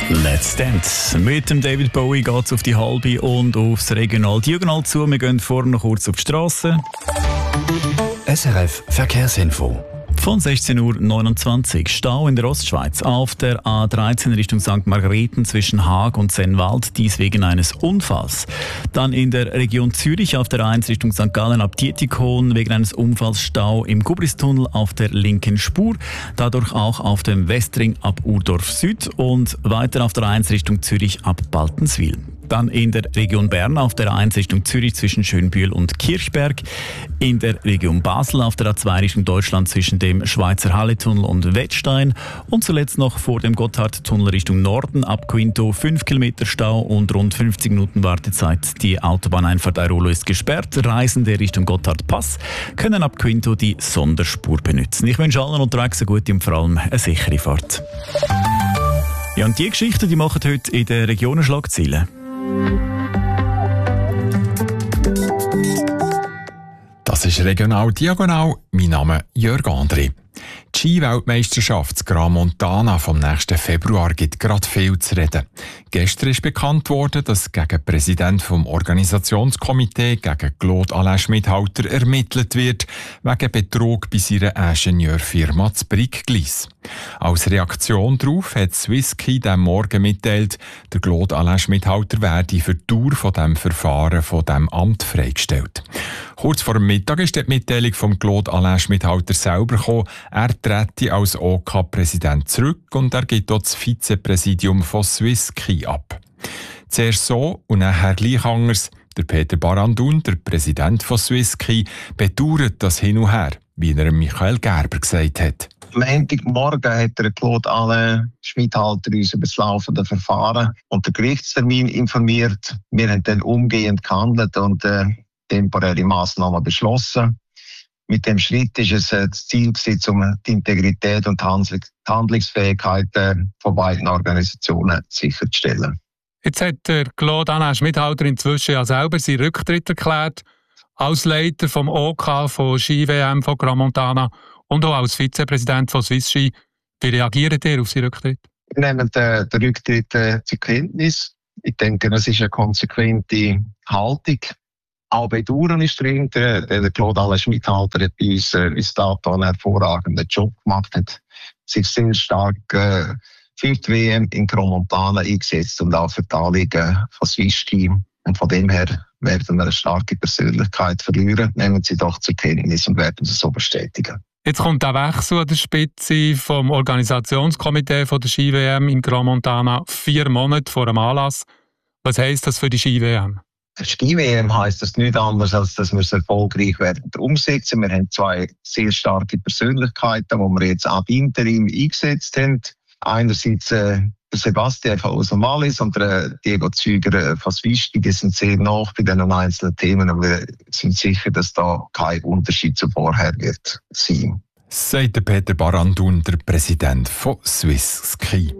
Let's Dance. Mit dem David Bowie geht es auf die halbe und aufs Regional diagonal zu. Wir gehen vorne noch kurz auf die Straße. SRF Verkehrsinfo. Von 16:29 Uhr. Stau in der Ostschweiz auf der A13 Richtung St. Margrethen zwischen Haag und Sennwald, dies wegen eines Unfalls. Dann in der Region Zürich auf der A1 Richtung St. Gallen ab Dietikon wegen eines Unfalls Stau im Gubristunnel auf der linken Spur. Dadurch auch auf dem Westring ab Urdorf Süd und weiter auf der A1 Richtung Zürich ab Baltenswil. Dann in der Region Bern auf der A1 Richtung Zürich zwischen Schönbühl und Kirchberg. In der Region Basel auf der A2 Richtung Deutschland zwischen dem Schweizer Halletunnel und Wettstein. Und zuletzt noch vor dem Gotthardtunnel Richtung Norden ab Quinto 5 Kilometer Stau und rund 50 Minuten Wartezeit. Die Autobahneinfahrt Airolo ist gesperrt. Reisende Richtung Gotthardpass können ab Quinto die Sonderspur benutzen. Ich wünsche allen unterwegs eine gute und vor allem eine sichere Fahrt. Ja, und die Geschichten, die machen heute in den Regionen Schlagzeilen. Das ist Regional Diagonal. Mein Name ist Jörg André. Die Ski-Weltmeisterschaft Gran Montana vom nächsten Februar gibt gerade viel zu reden. Gestern ist bekannt worden, dass gegen den Präsidenten vom Organisationskomitee, gegen Claude Alain Schmidhalter, ermittelt wird, wegen Betrug bei seiner Ingenieurfirma zu Brickglis. Als Reaktion darauf hat Swissski diesem Morgen mitteilt, der Claude Alain Schmidhalter werde für die Dauer von diesem Verfahren von diesem Amt freigestellt. Kurz vor dem Mittag ist die Mitteilung von Claude Alain Schmidhalter selber gekommen. Er trete als OK-Präsident zurück und er gibt auch das Vizepräsidium von Swissski ab. Zuerst so und nachher gleich anders. Der Peter Barandun, der Präsident von Swissski, bedauert das Hin und Her, wie er Michael Gerber gesagt hat. Am Montagmorgen hat der Claude Alain Schmidhalter uns über das laufende Verfahren und den Gerichtstermin informiert. Wir haben dann umgehend gehandelt und temporäre Massnahmen beschlossen. Mit dem Schritt ist es das Ziel gewesen, um die Integrität und Handlungsfähigkeit von beiden Organisationen sicherzustellen. Jetzt hat der Claude Alain Schmidhalter inzwischen ja selber seinen Rücktritt erklärt, als Leiter vom OK von Ski-WM von Gran Montana und auch als Vizepräsident von Swissski. Wie reagiert ihr auf seinen Rücktritt? Wir nehmen den Rücktritt zur Kenntnis. Ich denke, das ist eine konsequente Haltung. Auch Bedauern ist drin. Der Claude Alain Schmidhalter hat bei uns bis dato einen hervorragenden Job gemacht, hat sich sehr stark für die WM in Gran Montana eingesetzt und auch für die Anliegen von Swissski. Und von dem her werden wir eine starke Persönlichkeit verlieren. Nehmen Sie doch zur Kenntnis und werden Sie so bestätigen. Jetzt kommt der Wechsel an der Spitze vom Organisationskomitee von der Ski-WM in Gran Montana 4 Monate vor dem Anlass. Was heisst das für die Ski-WM? Der Ski-WM heisst das nichts anderes, als dass wir es erfolgreich werden umsetzen. Wir haben 2 sehr starke Persönlichkeiten, die wir jetzt ab Interim eingesetzt haben. Einerseits der Sebastian von Osomalis und der Diego Züger von Swissski. Die sind sehr nah bei den einzelnen Themen, aber wir sind sicher, dass da kein Unterschied zu vorher wird sein. Sagt Peter Barandun, der Präsident von Swissski.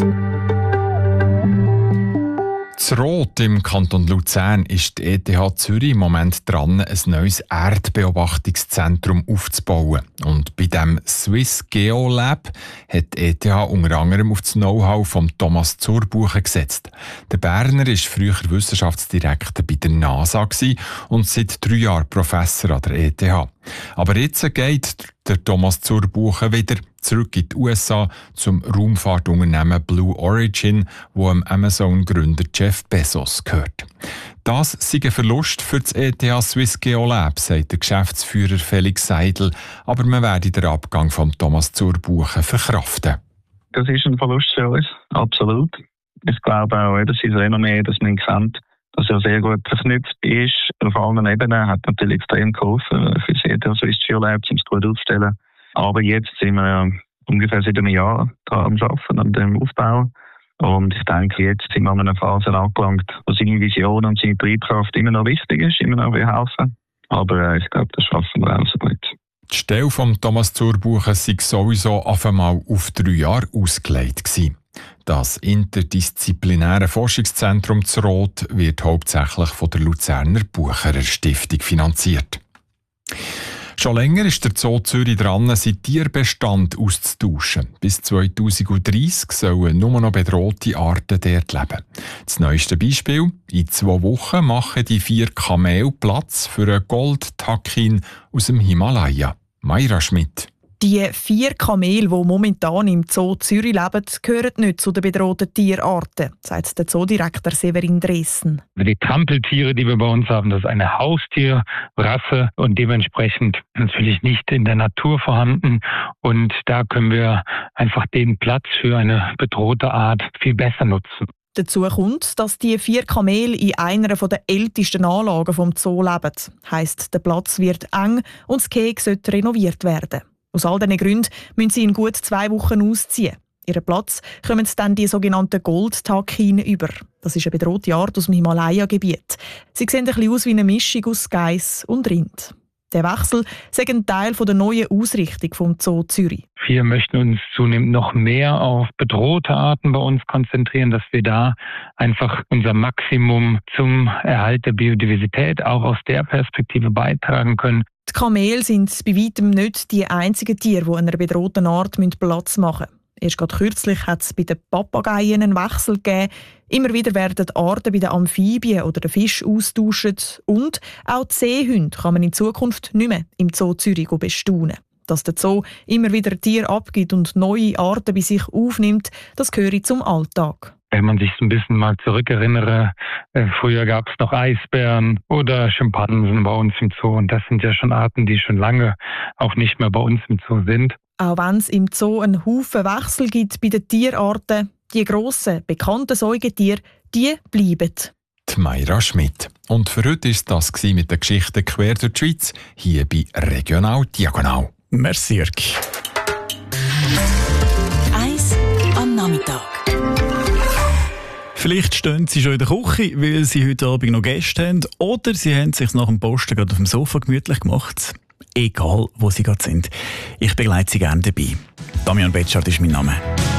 In Rot im Kanton Luzern ist die ETH Zürich im Moment dran, ein neues Erdbeobachtungszentrum aufzubauen. Und bei dem Swiss Geolab hat die ETH unter anderem auf das Know-how von Thomas Zurbuchen gesetzt. Der Berner war früher Wissenschaftsdirektor bei der NASA und seit 3 Jahren Professor an der ETH. Aber jetzt geht der Thomas Zurbuchen wieder zurück in die USA zum Raumfahrtunternehmen Blue Origin, wo dem Amazon-Gründer Jeff Bezos gehört. Das sei ein Verlust für das ETH Swiss Geolab, sagt der Geschäftsführer Felix Seidel, aber man werde den Abgang von Thomas Zurbuchen verkraften. Das ist ein Verlust für uns, absolut. Ich glaube auch, dass sein Renommee, das man kennt, dass er sehr gut verknüpft ist. Auf allen Ebenen hat natürlich extrem geholfen für das ETH Swiss Geolab, um es gut aufzustellen. Aber jetzt sind wir ungefähr seit einem Jahr da am Arbeiten, an dem Aufbau. Und ich denke, jetzt sind wir an einer Phase angelangt, wo seine Vision und seine Triebkraft immer noch wichtig ist, immer noch helfen. Aber ich glaube, das schaffen wir auch so gut. Die Stelle von Thomas Zurbuchen sei sowieso auf einmal auf 3 Jahre ausgelegt gewesen. Das interdisziplinäre Forschungszentrum zu Rot wird hauptsächlich von der Luzerner Bucherer Stiftung finanziert. Schon länger ist der Zoo Zürich dran, seinen Tierbestand auszutauschen. Bis 2030 sollen nur noch bedrohte Arten dort leben. Das neueste Beispiel: in 2 Wochen machen die 4 Kamele Platz für einen Gold-Takin aus dem Himalaya. Mayra Schmidt. Die 4 Kamele, die momentan im Zoo Zürich leben, gehören nicht zu den bedrohten Tierarten, sagt der Zoodirektor Severin Dressen. Die Trampeltiere, die wir bei uns haben, das ist eine Haustierrasse und dementsprechend natürlich nicht in der Natur vorhanden. Und da können wir einfach den Platz für eine bedrohte Art viel besser nutzen. Dazu kommt, dass die 4 Kamele in einer der ältesten Anlagen vom Zoo leben. Heisst, der Platz wird eng und das Gehege sollte renoviert werden. Aus all diesen Gründen müssen sie in gut 2 Wochen ausziehen. Ihren Platz kommen dann die sogenannten Gold-Takine über. Das ist eine bedrohte Art aus dem Himalaya-Gebiet. Sie sehen ein bisschen aus wie eine Mischung aus Geiss und Rind. Der Wechsel ist ein Teil der neuen Ausrichtung vom Zoo Zürich. Wir möchten uns zunehmend noch mehr auf bedrohte Arten bei uns konzentrieren, dass wir da einfach unser Maximum zum Erhalt der Biodiversität auch aus der Perspektive beitragen können. Die Kamele sind bei weitem nicht die einzigen Tiere, die einer bedrohten Art Platz machen müssen. Erst gerade kürzlich hat es bei den Papageien einen Wechsel gegeben. Immer wieder werden die Arten bei den Amphibien oder den Fischen austauscht. Und auch die Seehunde kann man in Zukunft nicht mehr im Zoo Zürich bestaunen. Dass der Zoo immer wieder Tiere abgibt und neue Arten bei sich aufnimmt, das gehört zum Alltag. Wenn man sich so ein bisschen mal zurückerinnere, früher gab es noch Eisbären oder Schimpansen bei uns im Zoo. Und das sind ja schon Arten, die schon lange auch nicht mehr bei uns im Zoo sind. Auch wenn es im Zoo einen Haufen Wechsel gibt bei den Tierarten, die grossen, bekannten Säugetiere, die bleiben. Die Mayra Schmidt. Und für heute war das mit der Geschichte quer durch die Schweiz, hier bei Regional Diagonal. Merci, Jörg. 1 am Nachmittag. Vielleicht stehen Sie schon in der Küche, weil Sie heute Abend noch Gäste haben, oder Sie haben sich nach dem Posten gerade auf dem Sofa gemütlich gemacht. Egal, wo Sie gerade sind. Ich begleite Sie gerne dabei. Damian Betschart ist mein Name.